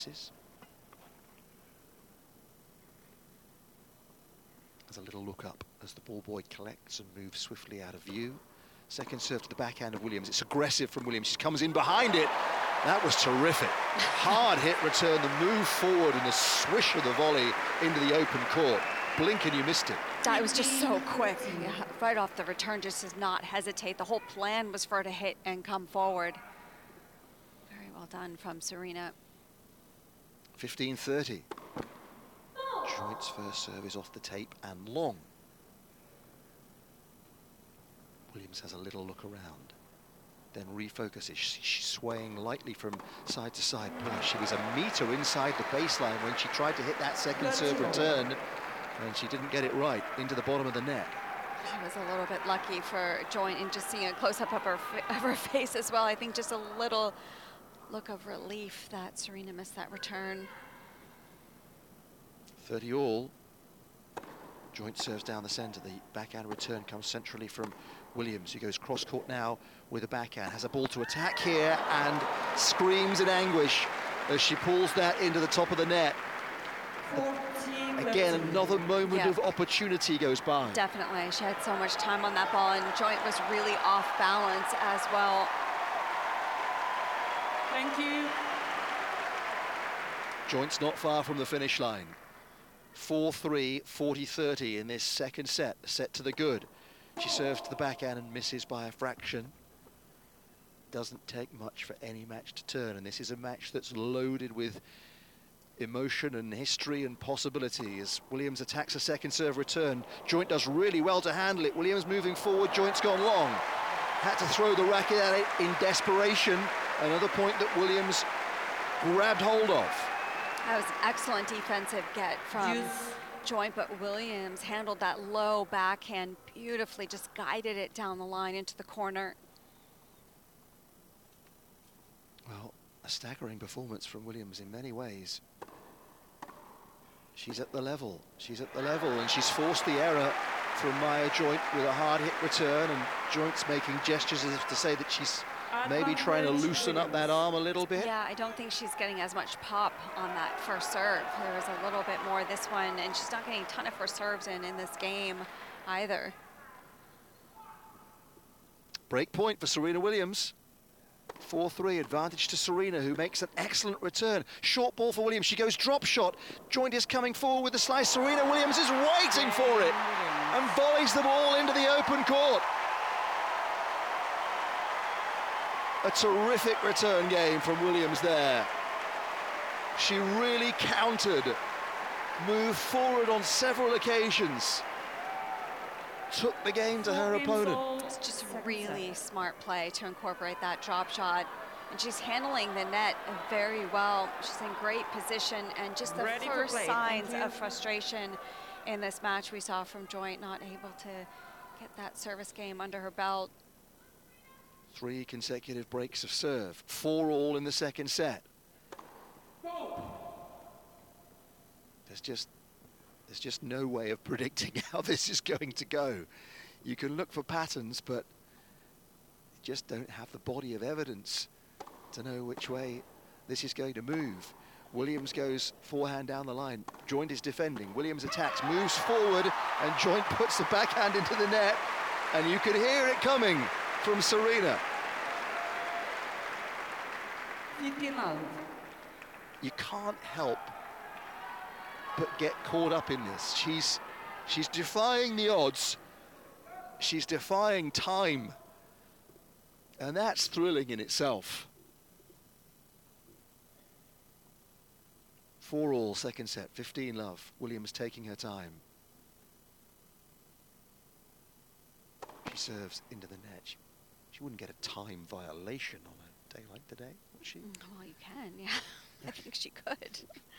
As a little look up as the ball boy collects and moves swiftly out of view. Second serve to the backhand of Williams. It's aggressive from Williams. She comes in behind it. That was terrific. Hard hit return, the move forward and the swish of the volley into the open court. Blink and you missed it. That was just so quick. Yeah, right off the return, just does not hesitate. The whole plan was for her to hit and come forward. Very well done from Serena. 15-30. Joint's first serve is off the tape and long. Williams has a little look around, then refocuses. She's swaying lightly from side to side. Boy, she was a meter inside the baseline when she tried to hit that second serve return, and she didn't get it right into the bottom of the net. She was a little bit lucky for Joint in just seeing a close-up of her face as well. I think just a little look of relief that Serena missed that return. 30 all. Joint serves down the centre. The backhand return comes centrally from Williams, who goes cross-court now with a backhand. Has a ball to attack here and screams in anguish as she pulls that into the top of the net. Again, another moment of opportunity goes by. Definitely. She had so much time on that ball, and Joint was really off balance as well. Thank you. Joint's not far from the finish line. 4-3, 40-30 in this second set, set to the good. She serves to the backhand and misses by a fraction. Doesn't take much for any match to turn, and this is a match that's loaded with emotion and history and possibility as Williams attacks a second serve return. Joint does really well to handle it. Williams moving forward, Joint's gone long. Had to throw the racket at it in desperation. Another point that Williams grabbed hold of. That was an excellent defensive get from Joint, but Williams handled that low backhand beautifully, just guided it down the line into the corner. Well, a staggering performance from Williams in many ways. She's at the level, and she's forced the error from Maya Joint with a hard hit return, and Joint's making gestures as if to say that she's maybe trying to loosen up that arm a little bit. Yeah, I don't think she's getting as much pop on that first serve. There was a little bit more this one, and she's not getting a ton of first serves in this game either. Break point for Serena Williams. 4-3, advantage to Serena, who makes an excellent return. Short ball for Williams, she goes drop shot. Joint is coming forward with the slice. Serena Williams is waiting for it and volleys the ball into the open court. A terrific return game from Williams there. She really countered, moved forward on several occasions, took the game to her opponent. It's just really smart play to incorporate that drop shot. And she's handling the net very well. She's in great position, and just the first signs of frustration in this match we saw from Joint, not able to get that service game under her belt. 3 consecutive breaks of serve, 4 all in the second set. There's just no way of predicting how this is going to go. You can look for patterns, but you just don't have the body of evidence to know which way this is going to move. Williams goes forehand down the line. Joint is defending. Williams attacks, moves forward, and Joint puts the backhand into the net, and you can hear it coming from Serena. You can't help but get caught up in this. She's defying the odds. She's defying time. And that's thrilling in itself. 4 all, second set, 15-love. Williams taking her time. She serves into the net. She wouldn't get a time violation on a day like today, would she? Well, you can, yeah. I think she could.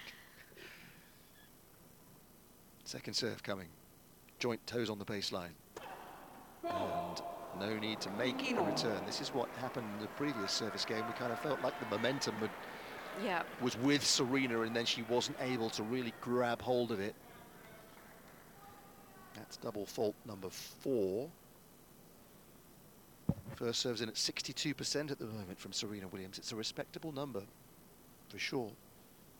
Second serve coming. Joint toes on the baseline. And no need to make a return. This is what happened in the previous service game. We kind of felt like the momentum was with Serena, and then she wasn't able to really grab hold of it. That's double fault number 4. First serve's in at 62% at the moment from Serena Williams. It's a respectable number, for sure.